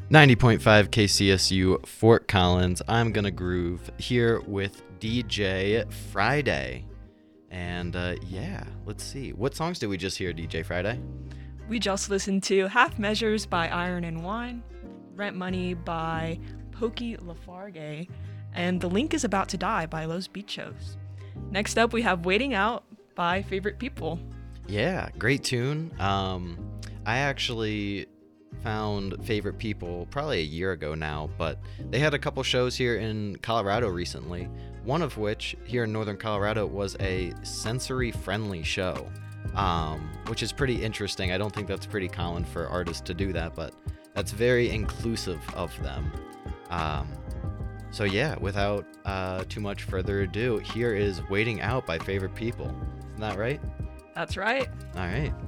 90.5 KCSU Fort Collins. I'm gonna groove here with DJ Friday. And let's see. What songs did we just hear, DJ Friday? We just listened to Half Measures by Iron and Wine, Rent Money by Pokey Lafargue, and The Link is About to Die by Los Bichos. Next up, we have Waiting Out by Favorite People. Yeah, great tune. I actually found Favorite People probably a year ago now, but they had a couple shows here in Colorado recently, one of which here in Northern Colorado was a sensory-friendly show, which is pretty interesting. I don't think that's pretty common for artists to do that, but that's very inclusive of them. So yeah, without too much further ado, here is Waiting Out by Favorite People. Isn't that right? That's right. All right.